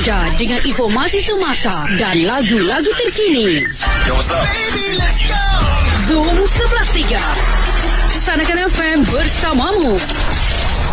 anda dengan informasi semasa dan lagu-lagu terkini. Yo, what's up? Baby, let's go! Zoom 11.3 Kesanakan FM bersamamu.